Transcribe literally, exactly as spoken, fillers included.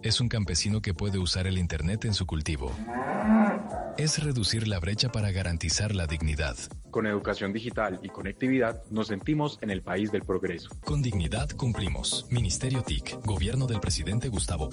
es un campesino que puede usar el Internet en su cultivo. Es reducir la brecha para garantizar la dignidad. Con educación digital y conectividad nos sentimos en el país del progreso. Con dignidad cumplimos. Ministerio T I C, Gobierno del presidente Gustavo Petro.